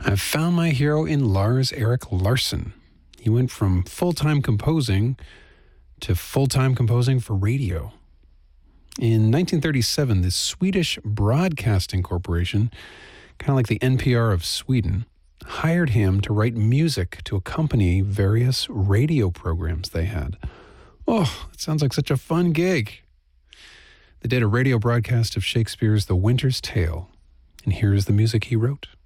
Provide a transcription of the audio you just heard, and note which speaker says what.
Speaker 1: I've found my hero in Lars Erik Larsson. He went from full-time composing to full-time composing for radio. In 1937, the Swedish Broadcasting Corporation, kind of like the NPR of Sweden, hired him to write music to accompany various radio programs they had. Oh, it sounds like such a fun gig. They did a radio broadcast of Shakespeare's The Winter's Tale, and here's the music he wrote.